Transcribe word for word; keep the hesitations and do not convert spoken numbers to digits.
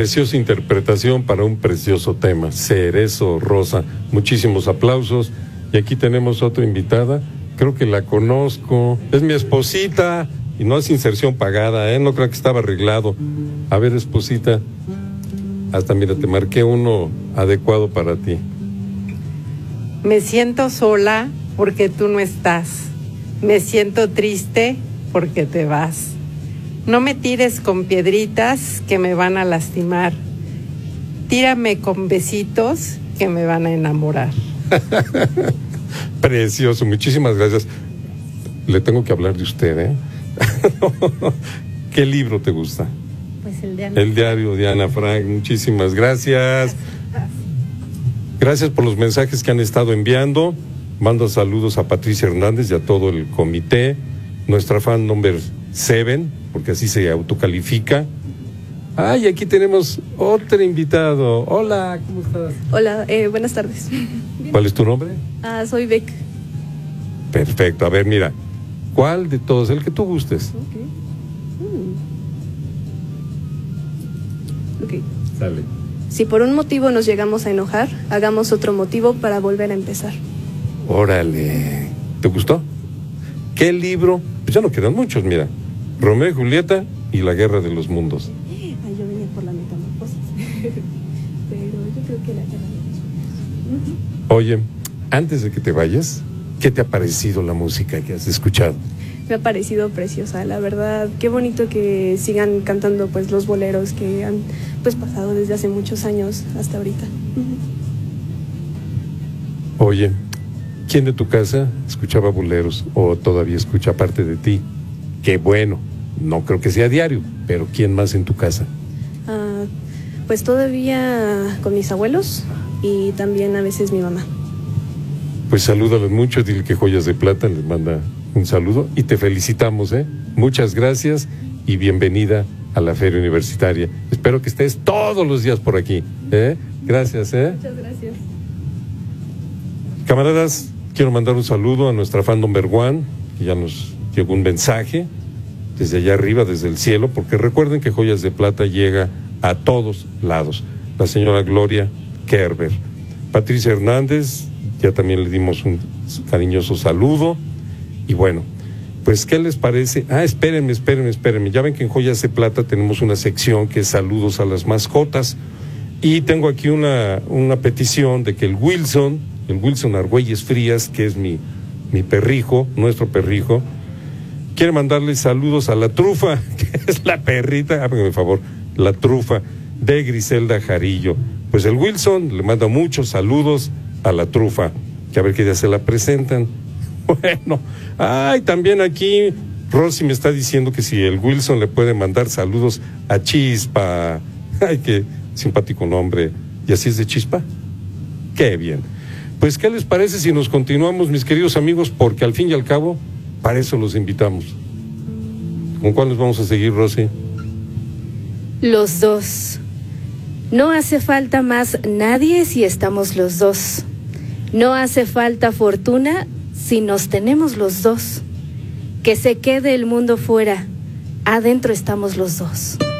Preciosa interpretación para un precioso tema, Cerezo Rosa. Muchísimos aplausos. Y aquí tenemos otra invitada, creo que la conozco, es mi esposita, y no es inserción pagada, ¿eh? No creo que estaba arreglado. A ver, esposita, hasta mira, te marqué uno adecuado para ti. Me siento sola porque tú no estás. Me siento triste porque te vas. No me tires con piedritas que me van a lastimar. Tírame con besitos que me van a enamorar. Precioso, muchísimas gracias. Le tengo que hablar de usted, ¿eh? ¿Qué libro te gusta? Pues el de Ana. El diario de Ana Frank. Muchísimas gracias. Gracias por los mensajes que han estado enviando. Mando saludos a Patricia Hernández y a todo el comité. Nuestra fan number seven, porque así se autocalifica. Ay, aquí tenemos otro invitado. Hola, ¿cómo estás? Hola, eh, buenas tardes. ¿Cuál es tu nombre? Ah, soy Beck. Perfecto, a ver, mira, ¿cuál de todos? El que tú gustes. Ok. Mm. Ok. Sale. Si por un motivo nos llegamos a enojar, hagamos otro motivo para volver a empezar. Órale, ¿te gustó? ¿Qué libro? Pues ya no quedan muchos, mira. Romeo y Julieta y la Guerra de los Mundos. Ay, yo venía por la metamorfosis. Pero yo creo que la Guerra de los Mundos. Uh-huh. Oye, antes de que te vayas, ¿qué te ha parecido la música que has escuchado? Me ha parecido preciosa, la verdad. Qué bonito que sigan cantando pues los boleros que han pues pasado desde hace muchos años hasta ahorita. Uh-huh. Oye, ¿quién de tu casa escuchaba boleros o todavía escucha parte de ti? Qué bueno, no creo que sea diario, pero ¿quién más en tu casa? Uh, pues todavía con mis abuelos y también a veces mi mamá. Pues salúdalos mucho, dile que Joyas de Plata les manda un saludo y te felicitamos, ¿eh? Muchas gracias y bienvenida a la Feria Universitaria. Espero que estés todos los días por aquí, ¿eh? Gracias, ¿eh? Muchas gracias. Camaradas, quiero mandar un saludo a nuestra fan number one, que ya nos llegó un mensaje desde allá arriba, desde el cielo, porque recuerden que Joyas de Plata llega a todos lados. La señora Gloria Kerber. Patricia Hernández, ya también le dimos un cariñoso saludo. Y bueno, pues ¿qué les parece? Ah, espérenme, espérenme, espérenme. Ya ven que en Joyas de Plata tenemos una sección que es saludos a las mascotas. Y tengo aquí una, una petición de que el Wilson, el Wilson Argüelles Frías, que es mi, mi perrijo, nuestro perrijo, quiere mandarle saludos a la trufa, que es la perrita, háganme el favor, la trufa de Griselda Jarillo. Pues el Wilson le manda muchos saludos a la trufa, que a ver qué día se la presentan. Bueno, ay, también aquí Rosy me está diciendo que si el Wilson le puede mandar saludos a Chispa. Ay, qué simpático nombre. ¿Y así es de Chispa? Qué bien. Pues, ¿qué les parece si nos continuamos, mis queridos amigos? Porque al fin y al cabo, para eso los invitamos. ¿Con cuál nos vamos a seguir, Rosy? Los dos. No hace falta más nadie si estamos los dos. No hace falta fortuna si nos tenemos los dos. Que se quede el mundo fuera, adentro estamos los dos.